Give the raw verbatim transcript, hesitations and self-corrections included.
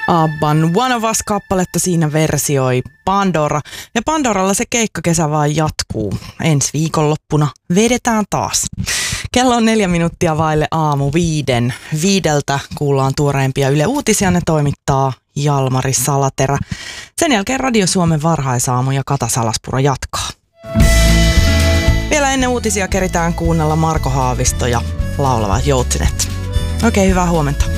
Abban One of Us-kappaletta siinä versioi Pandora. Ja Pandoralla se keikkakesä vaan jatkuu. Ensi viikonloppuna vedetään taas. Kello on neljä minuuttia vaille aamu viiden. Viideltä kuullaan tuoreimpia Yle Uutisia, ne toimittaa Jalmari Salaterä. Sen jälkeen Radio Suomen varhaisaamu ja Kata Salaspuro jatkaa. Vielä ennen uutisia keritään kuunnella Marko Haavisto ja Laulavat Joutsinet. Oikein hyvää huomenta.